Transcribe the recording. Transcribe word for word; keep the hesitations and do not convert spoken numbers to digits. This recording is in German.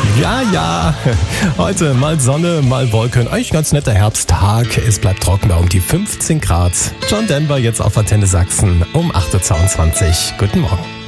Ja, ja, heute mal Sonne, mal Wolken. Eigentlich ein ganz netter Herbsttag. Es bleibt trocken bei um die fünfzehn Grad. John Denver jetzt auf Antenne Sachsen um acht Uhr zweiundzwanzig. Guten Morgen.